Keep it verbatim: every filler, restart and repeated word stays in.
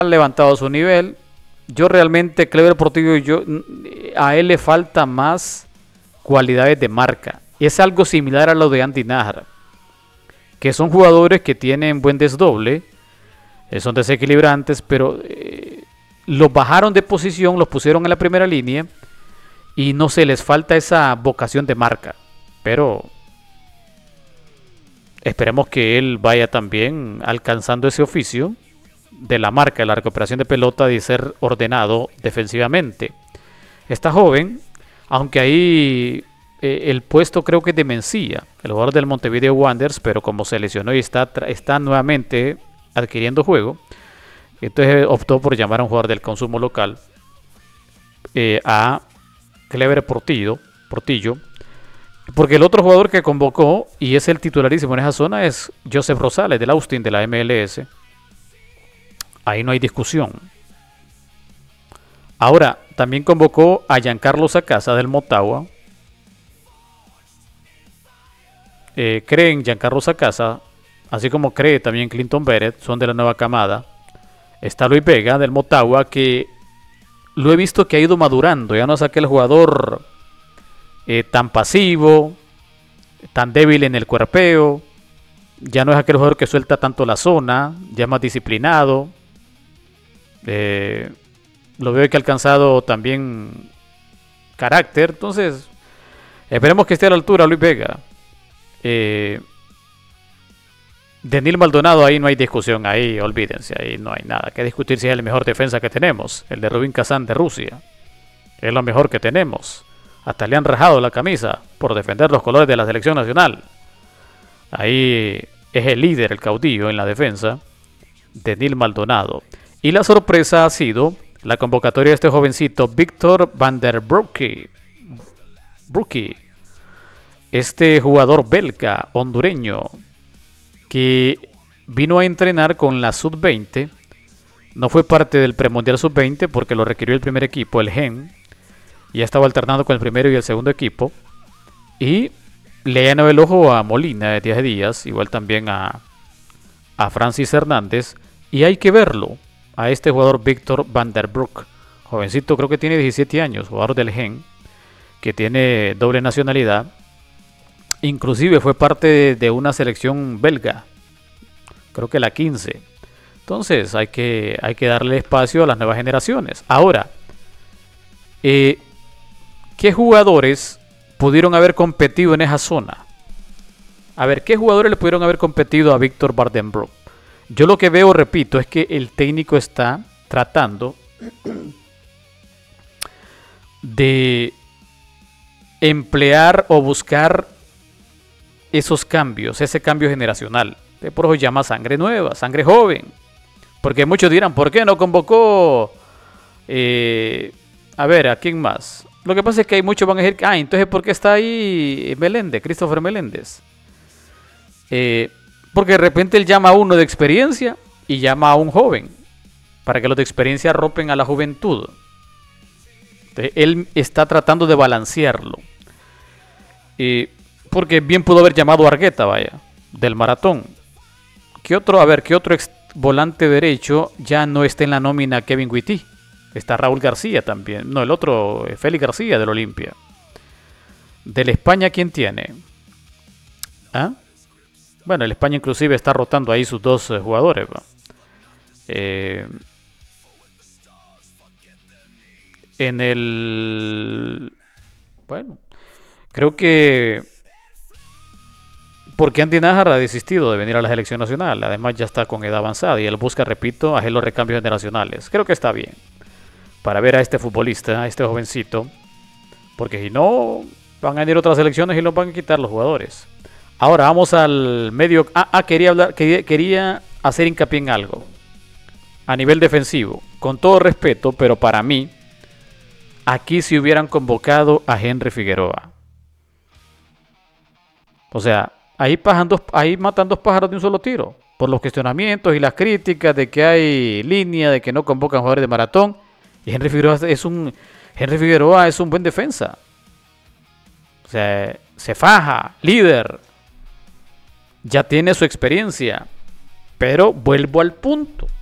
ha levantado su nivel. Yo realmente, Clever Portillo, yo, a él le falta más cualidades de marca. Es algo similar a lo de Andy Nájar, que son jugadores que tienen buen desdoble, eh, son desequilibrantes, pero eh, los bajaron de posición, los pusieron en la primera línea y no se les falta esa vocación de marca. Pero esperemos que él vaya también alcanzando ese oficio de la marca, de la recuperación de pelota, de ser ordenado defensivamente. Está joven, aunque ahí eh, el puesto creo que es de Mencía, el jugador del Montevideo Wanderers, pero como se lesionó y está, está nuevamente adquiriendo juego, entonces optó por llamar a un jugador del consumo local, eh, a Clever Portillo, Portillo, porque el otro jugador que convocó y es el titularísimo en esa zona es Joseph Rosales del Austin de la M L S. Ahí no hay discusión. Ahora, también convocó a Giancarlo Sacasa del Motagua. Eh, creen Giancarlo Sacasa, así como cree también Clinton Beret, son de la nueva camada. Está Luis Vega del Motagua, que lo he visto que ha ido madurando. Ya no es aquel jugador eh, tan pasivo, tan débil en el cuerpeo. Ya no es aquel jugador que suelta tanto la zona, ya es más disciplinado. Eh, lo veo que ha alcanzado también carácter. Entonces, esperemos que esté a la altura Luis Vega. Eh, Denil Maldonado, ahí no hay discusión, ahí olvídense, ahí no hay nada que discutir si es el mejor defensa que tenemos. El de Rubin Kazan de Rusia es lo mejor que tenemos. Hasta le han rajado la camisa por defender los colores de la selección nacional. Ahí es el líder, el caudillo en la defensa, Denil Maldonado. Y la sorpresa ha sido la convocatoria de este jovencito, Víctor van der Broeke. Broeke. Este jugador belga, hondureño, que vino a entrenar con la sub veinte. No fue parte del premundial sub veinte porque lo requirió el primer equipo, el Gen. Ya estaba alternando con el primero y el segundo equipo. Y le llenó el ojo a Molina de diez días, igual también a, a Francis Hernández. Y hay que verlo, a este jugador Víctor van der Broek. Jovencito, creo que tiene diecisiete años, jugador del Gen, que tiene doble nacionalidad. Inclusive fue parte de, de una selección belga, creo que la quince. Entonces hay que, hay que darle espacio a las nuevas generaciones. Ahora, eh, ¿qué jugadores pudieron haber competido en esa zona? A ver, ¿qué jugadores le pudieron haber competido a Víctor van der Broek? Yo lo que veo, repito, es que el técnico está tratando de emplear o buscar esos cambios, ese cambio generacional. Por eso llama sangre nueva, sangre joven. Porque muchos dirán, ¿por qué no convocó? Eh, a ver, ¿a quién más? Lo que pasa es que hay muchos van a decir, ah, entonces ¿por qué está ahí Meléndez, Christopher Meléndez? Eh, porque de repente él llama a uno de experiencia y llama a un joven, para que los de experiencia rompen a la juventud. Entonces, él está tratando de balancearlo. Eh, Porque bien pudo haber llamado a Argueta, vaya, del Maratón. ¿Qué otro? A ver, ¿qué otro ex volante derecho ya no está en la nómina Kevin Witty? Está Raúl García también. No, el otro, Félix García del Olimpia. Del España, ¿quién tiene? ¿Ah? Bueno, el España inclusive está rotando ahí sus dos eh, jugadores. Eh, en el... Bueno, creo que... Porque Andy Nájar ha desistido de venir a la selección nacional. Además ya está con edad avanzada y él busca, repito, hacer los recambios generacionales. Creo que está bien para ver a este futbolista, a este jovencito. Porque si no, van a venir otras selecciones y los van a quitar los jugadores. Ahora vamos al medio. Ah, ah quería, hablar, quería, quería hacer hincapié en algo. A nivel defensivo. Con todo respeto, pero para mí, aquí si hubieran convocado a Henry Figueroa. O sea... Ahí, dos, ahí matan dos pájaros de un solo tiro. Por los cuestionamientos y las críticas de que hay línea, de que no convocan jugadores de Maratón. Y Henry Figueroa es un, Henry Figueroa es un buen defensa. O sea, se faja, líder. Ya tiene su experiencia. Pero vuelvo al punto.